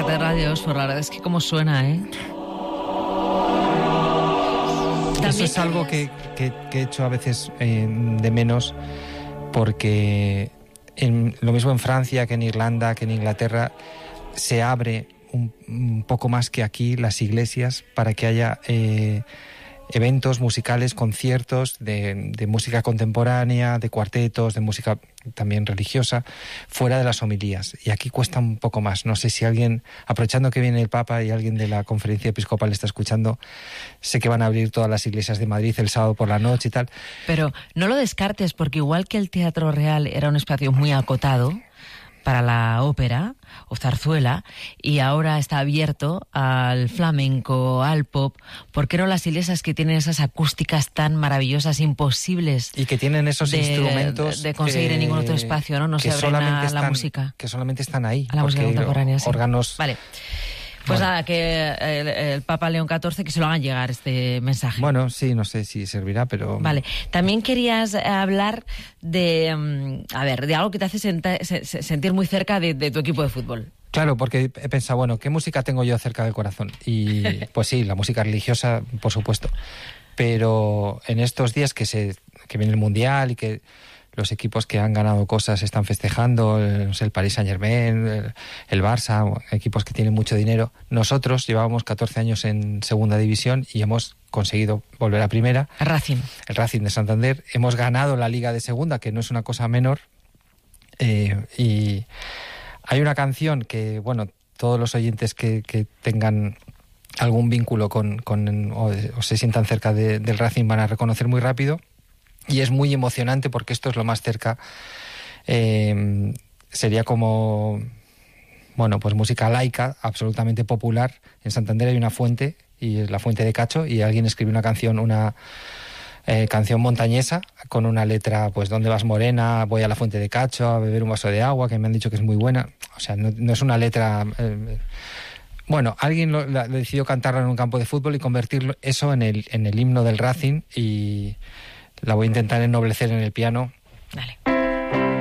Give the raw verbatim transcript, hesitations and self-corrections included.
Catedral de Oxford, la verdad es que cómo suena, ¿eh? Eso es algo que, que, que he hecho a veces eh, de menos, porque en, lo mismo en Francia que en Irlanda, que en Inglaterra, se abre un, un poco más que aquí las iglesias para que haya eh, eventos musicales, conciertos de, de música contemporánea, de cuartetos, de música también religiosa, fuera de las homilías. Y aquí cuesta un poco más. No sé si alguien, aprovechando que viene el Papa y alguien de la Conferencia Episcopal está escuchando, sé que van a abrir todas las iglesias de Madrid el sábado por la noche y tal. Pero no lo descartes, porque igual que el Teatro Real era un espacio muy acotado para la ópera o zarzuela, y ahora está abierto al flamenco, al pop, ¿por qué no las iglesias que tienen esas acústicas tan maravillosas, imposibles? Y que tienen esos de, instrumentos de conseguir que, en ningún otro espacio, ¿no? No se abren a la música. Que solamente están ahí. A la música contemporánea, sí. Órganos... Vale. Pues bueno. nada, que el, el Papa León catorce, que se lo hagan llegar este mensaje. Bueno, sí, no sé si servirá, pero... Vale. También querías hablar de, um, a ver, de algo que te hace senta, se, sentir muy cerca de, de tu equipo de fútbol. Claro, porque he pensado, bueno, ¿qué música tengo yo cerca del corazón? Y pues sí, la música religiosa, por supuesto. Pero en estos días que se que viene el Mundial y que los equipos que han ganado cosas están festejando, el, no sé, el Paris Saint-Germain, el, el Barça, equipos que tienen mucho dinero. Nosotros llevábamos catorce años en segunda división y hemos conseguido volver a primera. El Racing. El Racing de Santander. Hemos ganado la Liga de Segunda, que no es una cosa menor. Eh, y hay una canción que, bueno, todos los oyentes que, que tengan algún vínculo con, con o, o se sientan cerca de, del Racing van a reconocer muy rápido. Y es muy emocionante porque esto es lo más cerca. Eh, sería como, bueno, pues música laica, absolutamente popular. En Santander hay una fuente, y es la Fuente de Cacho, y alguien escribe una canción, una eh, canción montañesa, con una letra, pues, ¿dónde vas, morena? Voy a la Fuente de Cacho a beber un vaso de agua, que me han dicho que es muy buena. O sea, no, no es una letra... Eh, bueno, alguien lo, la, decidió cantarla en un campo de fútbol y convertirlo eso en el, en el himno del Racing, y... la voy a intentar ennoblecer en el piano. Dale.